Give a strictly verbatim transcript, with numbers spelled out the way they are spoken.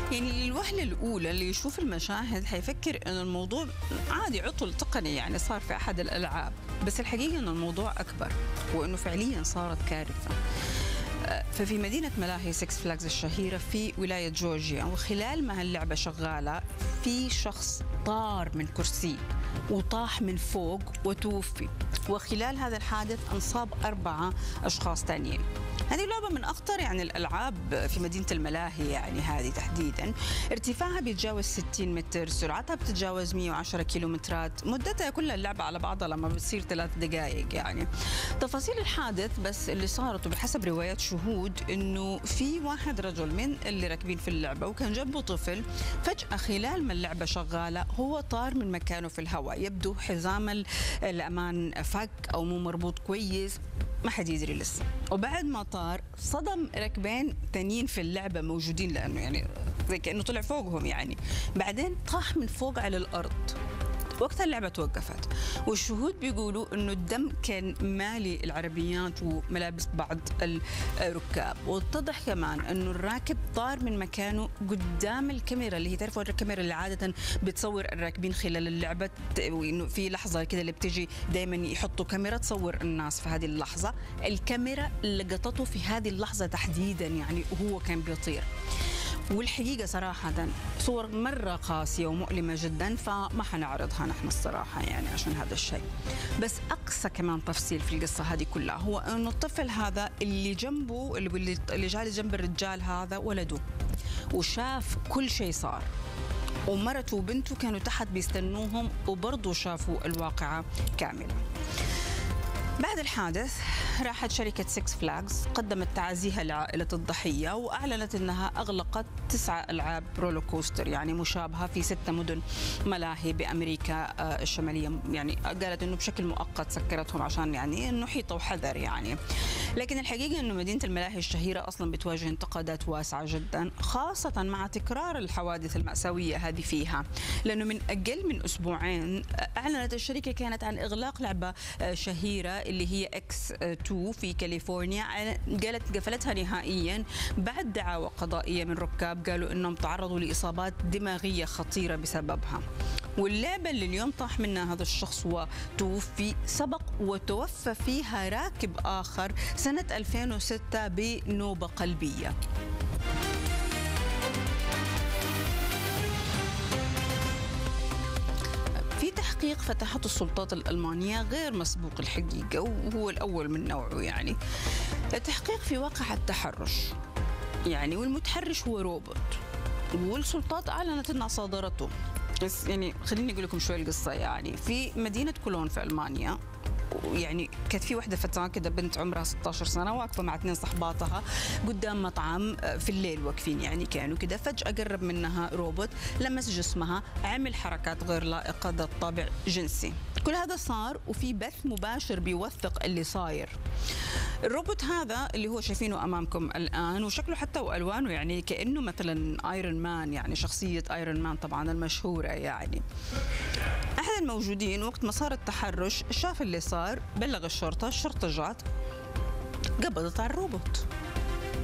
يعني للوهلة الأولى اللي يشوف المشاهد حيفكر إنه الموضوع عادي عطل تقني يعني صار في أحد الألعاب، بس الحقيقة إنه الموضوع أكبر وإنه فعليا صارت كارثة. ففي مدينة ملاهي سيكس فلاجز الشهيرة في ولاية جورجيا، وخلال ما هاللعبة شغالة في شخص طار من كرسي وطاح من فوق وتوفي، وخلال هذا الحادث انصاب أربعة أشخاص ثانيين. هذه لعبة من أخطر يعني الألعاب في مدينة الملاهي، يعني هذه تحديدا ارتفاعها بيتجاوز ستين متر، سرعتها بتتجاوز مئة وعشرة كيلومترات، مدتها كلها اللعبة على بعضها لما بتصير ثلاث دقائق. يعني تفاصيل الحادث بس اللي صارت وبحسب روايات شهود إنه في واحد رجل من اللي راكبين في اللعبة وكان جنبه طفل، فجأة خلال ما اللعبة شغالة هو طار من مكانه في الهواء، يبدو حزام الأمان فك أو مو مربوط كويس، ما حد يدري لسه. وبعد ما طار صدم ركبين ثانيين في اللعبة موجودين، لأنه يعني زي كأنه طلع فوقهم يعني، بعدين طاح من فوق على الأرض. وقتها اللعبة توقفت، والشهود بيقولوا انه الدم كان مالي العربيات وملابس بعض الركاب، واتضح كمان انه الراكب طار من مكانه قدام الكاميرا، اللي هي تعرفوا الكاميرا اللي عادة بتصور الراكبين خلال اللعبة، وانه في لحظة كده اللي بتجي دائما يحطوا كاميرا تصور الناس في هذه اللحظة، الكاميرا لقطته في هذه اللحظة تحديدا يعني وهو كان بيطير. والحقيقة صراحة صور مرة قاسية ومؤلمة جدا، فما حنعرضها نحن الصراحة يعني عشان هذا الشيء. بس أقصى كمان تفصيل في القصة هذه كلها هو أنه الطفل هذا اللي جنبه اللي, اللي جالس جنب الرجال هذا ولده، وشاف كل شيء صار، ومرته وبنته كانوا تحت بيستنوهم وبرضه شافوا الواقعة كاملة. بعد الحادث راحت شركة سيكس فلاجز قدمت تعازيها لعائلة الضحية، وأعلنت أنها أغلقت تسعة ألعاب رولو كوستر يعني مشابهة في ستة مدن ملاهي بأمريكا الشمالية، يعني قالت أنه بشكل مؤقت سكرتهم عشان يعني أنه حيطة وحذر يعني. لكن الحقيقة أنه مدينة الملاهي الشهيرة أصلا بتواجه انتقادات واسعة جدا، خاصة مع تكرار الحوادث المأساوية هذه فيها، لأنه من أقل من أسبوعين أعلنت الشركة كانت عن إغلاق لعبة شهيرة اللي هي إكس تو في كاليفورنيا، قالت قفلتها نهائيا بعد دعاوى قضائية من ركاب قالوا أنهم تعرضوا لإصابات دماغية خطيرة بسببها. واللعبة اللي اليوم طاح منها هذا الشخص وتوفي سبق وتوفى فيها راكب آخر سنة ألفين وستة بنوبة قلبية. في تحقيق فتحته السلطات الألمانية غير مسبوق الحقيقة، وهو الأول من نوعه يعني. التحقيق في واقع التحرش يعني، والمتحرش هو روبوت، والسلطات أعلنت أنها صادرته. بس يعني خليني أقول لكم شوي القصة. يعني في مدينة كولون في ألمانيا، يعني كانت في وحده فتاه كده بنت عمرها ستة عشر سنه واقفه مع اثنين صحباتها قدام مطعم في الليل واقفين يعني كانوا كده، فجاه قرب منها روبوت لمس جسمها، عمل حركات غير لائقه ذات طابع جنسي. كل هذا صار وفي بث مباشر بيوثق اللي صاير. الروبوت هذا اللي هو شايفينه امامكم الان، وشكله حتى والوانه يعني كانه مثلا ايرون مان، يعني شخصيه ايرون مان طبعا المشهوره يعني. احد الموجودين وقت ما صار التحرش شاف اللي صار، بلغ الشرطه، الشرطه جات قبضت على الروبوت.